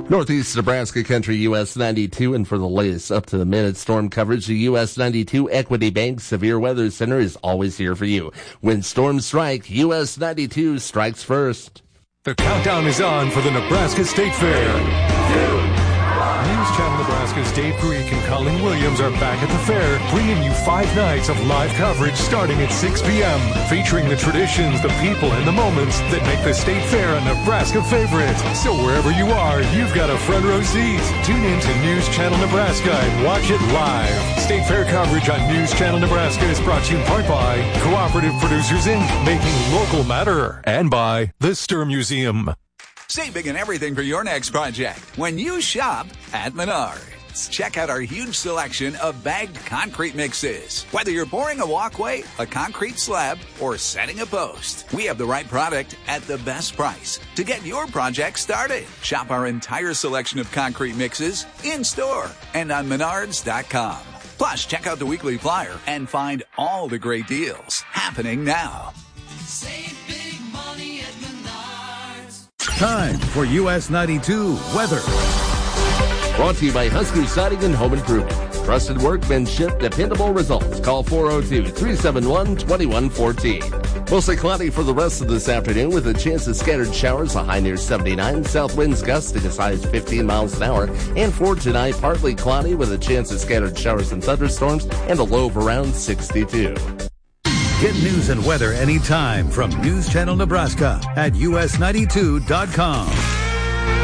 Northeast Nebraska Country US 92, and for the latest up-to-the-minute storm coverage, the US 92 Equity Bank Severe Weather Center is always here for you. When storms strike, US 92 strikes first. The countdown is on for the Nebraska State Fair. News Channel Nebraska's Dave Greek and Colleen Williams are back at the fair, bringing you 5 nights of live coverage starting at 6 p.m., featuring the traditions, the people, and the moments that make the State Fair a Nebraska favorite. So wherever you are, you've got a front row seat. Tune in to News Channel Nebraska and watch it live. State Fair coverage on News Channel Nebraska is brought to you in part by Cooperative Producers Inc., making local matter, and by the Stir Museum. Save big on everything for your next project when you shop at Menards. Check out our huge selection of bagged concrete mixes. Whether you're pouring a walkway, a concrete slab, or setting a post, we have the right product at the best price to get your project started. Shop our entire selection of concrete mixes in-store and on Menards.com. Plus, check out the weekly flyer and find all the great deals happening now. Save big money at Menards. Time for US 92 weather. Brought to you by Husker Siding and Home Improvement. Trusted workmanship, dependable results. Call 402-371-2114. Mostly cloudy for the rest of this afternoon with a chance of scattered showers, a high near 79. South winds gusting as high as 15 miles an hour. And for tonight, partly cloudy with a chance of scattered showers and thunderstorms and a low of around 62. Get news and weather anytime from News Channel Nebraska at us92.com.